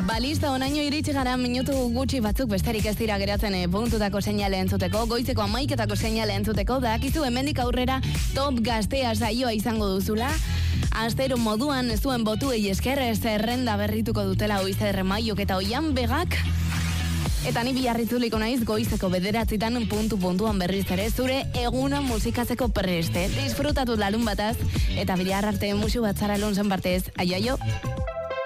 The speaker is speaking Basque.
Listo, onaino iritsi gara minutu gutxi batzuk besterik ez dira geratzen puntutako seinale entzuteko, goizeko 11etako seinale entzuteko, dakizu hemendik aurrera top gaztea saioa izango duzula. Astero moduan zuen botuei esker zerrenda berrituko dutela Oizer Maiok eta Oian Begak. Eta ni biarritzuliko naiz goizeko 9 puntuan berriz ere zure eguna musikatzeko preste. Disfrutatu larun bataz eta bihar arte musu bat zara lonzen partez. Aio, aio!